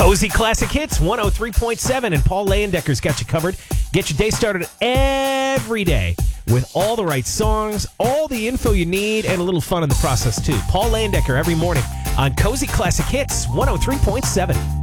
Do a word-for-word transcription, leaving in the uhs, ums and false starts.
Cozy Classic Hits, one oh three point seven, and Paul Leyendeker's got you covered. Get your day started every day with all the right songs, all the info you need, and a little fun in the process, too. Paul Leyendeker every morning on Cozy Classic Hits, one oh three point seven.